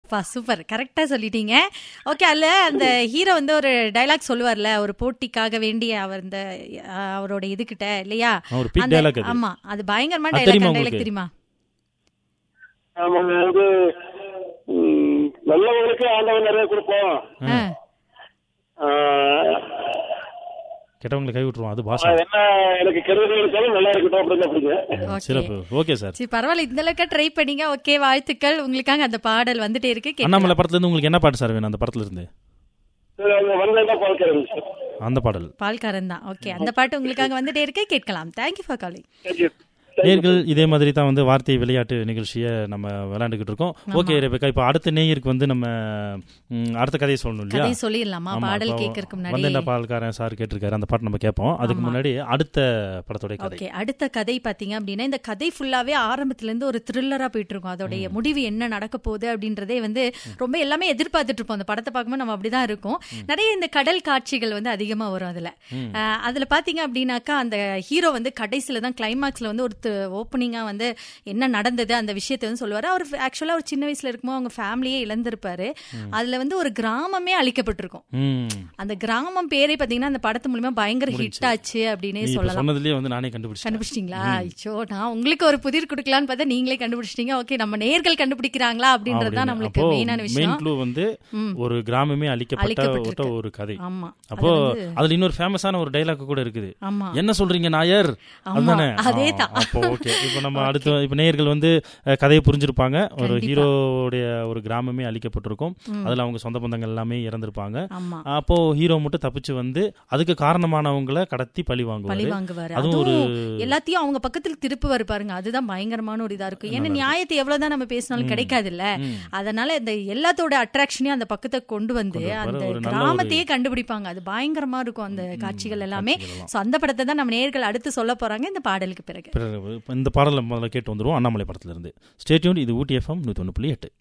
Super, கரெக்டா சொல்லிட்டீங்க. Okay, அல்ல அந்த ஹீரோ வந்து ஒரு டைலாக் சொல்லுவார்ல, ஒரு போட்டிக்காக வேண்டிய அவர் இந்த அவரோட இதுகிட்ட இல்லையா? ஆமா, அது பயங்கரமான டைலாக் தெரியுமா? நல்லவங்களுக்கு ஆண்டவன் நிறைய கொடுப்போம், கெட்டவங்களை கை விட்டுருவோம். அது பாஷா. எனக்கு கெடுதல் நல்லா இருக்கட்டும் அப்படின்னு. சிறப்பு. ஓகே சார், சரி பரவாயில்ல, இந்த அளவுக்கு ட்ரை பண்ணீங்க. ஓகே, வாழ்த்துக்கள். உங்களுக்காக அந்த பாடல் வந்துட்டே இருக்கு. அண்ணாமலை படத்துல இருந்து உங்களுக்கு என்ன பாட்டு சார் வேணும்? அந்த படத்துல இருந்து அந்த பாடல் பால்காரன் தான். ஓகே, அந்த பாட்டு உங்களுக்காக வந்துட்டே இருக்கு, கேட்கலாம். Thank you for calling. நேயர்கள் இதே மாதிரி தான் வந்து வார்த்தை விளையாட்டு நிகழ்ச்சியை நம்ம விளையாண்டுக்கிட்டு இருக்கோம். ஓகே ரெபேக்கா, இப்போ அடுத்த நேயருக்கு வந்து நம்ம அடுத்த கதையை சொல்லணும் இல்லையா? கதை சொல்லிடலாமா? பாடல் கேட்கறதுக்கு முன்னாடி வந்து என்ன பால்காரன் சார் கேட்டிருக்காரு, அந்த பாட்டு நம்ம கேட்போம். அதுக்கு முன்னாடி அடுத்த படத்தோட கதை. ஓகே, அடுத்த கதை பாத்தீங்க அப்படின்னா, இந்த கதை ஃபுல்லாவே ஆரம்பத்துல இருந்து ஒரு த்ரில்லரா போயிட்டு இருக்கும். அதோடைய முடிவு என்ன நடக்க போகுது அப்படின்றதே வந்து ரொம்ப எல்லாமே எதிர்பார்த்துட்டு இருப்போம். அந்த படத்தை பார்க்கும்போது நம்ம அப்படிதான் இருக்கும். நிறைய இந்த கடல் காட்சிகள் வந்து அதிகமா வரும். அதுல பாத்தீங்க அப்படின்னாக்கா, அந்த ஹீரோ வந்து கடைசியில தான் கிளைமாக்ஸ்ல வந்து ஒரு ஓப்பனிங்கா வந்து என்ன நடந்தது அந்த விஷயத்தை வந்து சொல்லுவாரு. அவர் ஆக்சுவலா ஒரு சின்ன வயசுல இருக்கும்போது அவங்க ஃபேமிலியே இழந்திருப்பாரு. அதுல வந்து ஒரு கிராமமே அழிக்கப்பட்டிருக்கும். அந்த கிராமம் பேரே பாத்தீங்கன்னா அந்த படத்து மூலமா பயங்கர ஹிட் ஆச்சு அப்படின்னே சொல்லலாம். சொன்னதுலயே வந்து நானே கண்டுபிடிச்சிட்டீங்களா? ஐயோ, நான் உங்களுக்கு ஒரு புதிர் கொடுக்கலான்னு பார்த்தா நீங்களே கண்டுபிடிச்சிட்டீங்க. ஓகே, நம்ம நேயர்கள் கண்டுபிடிக்கிறாங்களா அப்படின்றதுதான் நம்மளுக்கு மெயினான விஷயம். மெயின் க்ளூ வந்து ஒரு கிராமமே அழிக்கப்பட்ட ஒரு கதை. ஆமா, அப்போ அதுல இன்னொரு ஃபேமஸான ஒரு டைலாக் கூட இருக்குது. என்ன சொல்றீங்க நாயர்? அதேதான். ஓகே, இப்போ நம்ம அடுத்து இப்போ நேயர்கள் வந்து கதையை புரிஞ்சிருப்பாங்க. ஒரு ஹீரோடைய ஒரு கிராமமே அழிக்கப்பட்டிருக்கும். அதுல அவங்க சொந்த பந்தங்கள் எல்லாமே இறந்திருப்பாங்க. அப்போ ஹீரோ மட்டும் தப்பிச்சு வந்து அதுக்கு காரணமானவங்களை கடத்தி பழி வாங்குவாரு. அதுவும் ஒரு எல்லாத்தையும் அவங்க பக்கத்துல திருப்புவாரு பாருங்க. அதுதான் பயங்கரமான ஒரு இதா இருக்கும். ஏன்னா நியாயத்தை எவ்வளவுதான் நம்ம பேசினாலும் கிடைக்காது இல்ல. அதனால இந்த எல்லாத்தோட அட்ராக்ஷனையும் அந்த பக்கத்தை கொண்டு வந்து அந்த கிராமத்தையே கண்டுபிடிப்பாங்க. அது பயங்கரமா இருக்கும் அந்த காட்சிகள் எல்லாமே. அந்த படத்தை தான் நம்ம நேயர்கள் அடுத்து சொல்ல போறாங்க இந்த பாடலுக்கு பிறகு. இந்த பாடலை முதல்ல கேட்டு வந்துருவோம் அண்ணாமலை படத்துல இருந்து. Stay tuned. இது ஊட்டி FM 101.8.